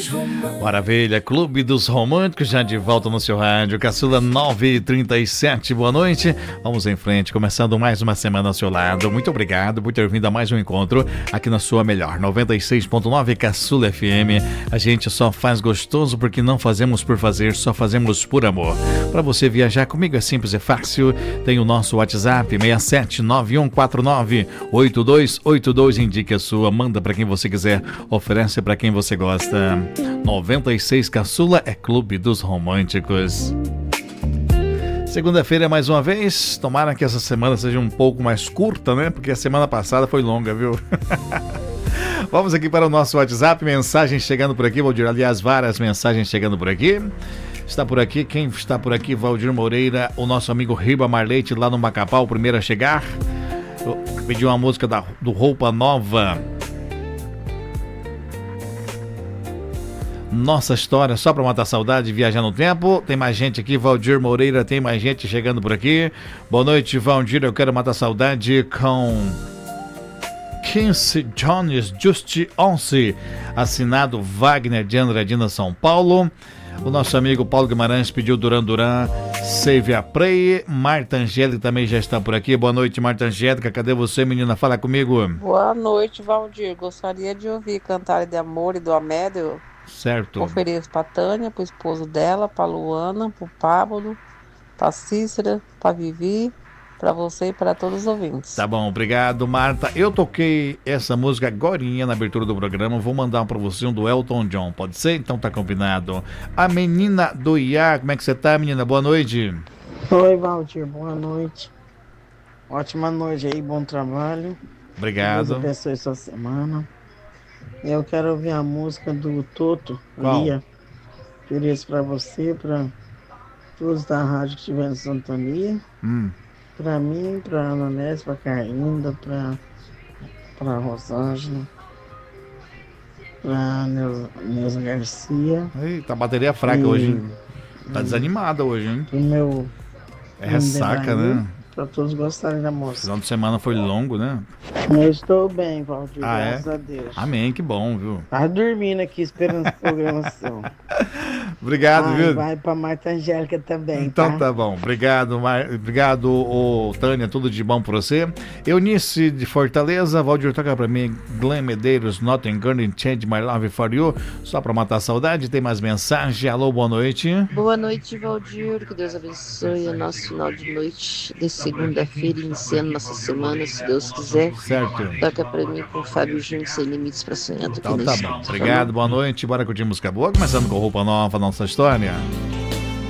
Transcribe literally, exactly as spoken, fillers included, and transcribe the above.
Maravilha, Clube dos Românticos já de volta no seu rádio, Caçula nove e trinta e sete, boa noite. Vamos em frente, começando mais uma semana ao seu lado. Muito obrigado por ter vindo a mais um encontro aqui na sua melhor noventa e seis ponto nove Caçula F M. A gente só faz gostoso porque não fazemos por fazer, só fazemos por amor. Para você viajar comigo é simples, é fácil. Tem o nosso WhatsApp seis sete nove um quatro nove oito dois oito dois. Indique a sua, manda para quem você quiser, oferece para quem você gosta. noventa e seis Caçula é Clube dos Românticos. Segunda-feira mais uma vez. Tomara que essa semana seja um pouco mais curta, né? Porque a semana passada foi longa, viu? Vamos aqui para o nosso WhatsApp. Mensagens chegando por aqui, Valdir. Aliás, várias mensagens chegando por aqui. Está por aqui, quem está por aqui? Valdir Moreira, o nosso amigo Riba Marleite, lá no Macapá, o primeiro a chegar. Pediu uma música da, do Roupa Nova. Nossa História, só para matar saudade, viajar no tempo. Tem mais gente aqui, Valdir Moreira, tem mais gente chegando por aqui. Boa noite, Valdir, eu quero matar saudade com Quincy Jones, Just onze, assinado Wagner de Andradina, São Paulo. O nosso amigo Paulo Guimarães pediu Duran Duran, Save a Play. Marta Angélica também já está por aqui. Boa noite, Marta Angélica, cadê você, menina? Fala comigo. Boa noite, Valdir. Gostaria de ouvir Cantar de Amor e do Amédio. Certo. Ofereço para Tânia, para o esposo dela, para Luana, para o Pablo, para Cícera, para Vivi, para você e para todos os ouvintes. Tá bom, obrigado, Marta. Eu toquei essa música agorinha na abertura do programa. Vou mandar para você um do Elton John, pode ser? Então tá combinado. A menina do Iá, como é que você tá, menina? Boa noite. Oi, Valdir, boa noite. Ótima noite aí, bom trabalho. Obrigado. Deus abençoe sua semana. Eu quero ouvir a música do Toto, Qual? Lia. Queria isso pra você, pra todos da rádio que estiver em sintonia. Hum. Pra mim, pra Ana Ness, pra Carlinda, pra, pra Rosângela, pra Neuza, Neuza Garcia. Eita, a bateria é fraca e, hoje, hein? Tá desanimada hoje, hein? Pro meu... É ressaca, né? Pra todos gostarem da música. Final de semana foi longo, né? Eu estou bem, Valdir, Ah, graças é? a Deus. Amém, que bom, viu? Tava dormindo aqui esperando essa programação. Obrigado, Ai, viu? vai pra Marta Angélica também, Então tá? tá bom, obrigado, Mar... obrigado, ô, Tânia, tudo de bom pra você. Eunice de Fortaleza, Valdir, toca pra mim, Glenn Medeiros, Nothing Gonna Change My Love For You, só pra matar a saudade. Tem mais mensagem, alô, boa noite. Boa noite, Valdir, que Deus abençoe o nosso final de noite de segunda-feira, iniciando nossa semana, se Deus quiser. Certo. Toca pra mim com o Fábio Júnior, Sem Limites pra Sonhar. Então tá bom, obrigado, boa noite, bora curtir música boa, começando com Roupa Nova, nossa história.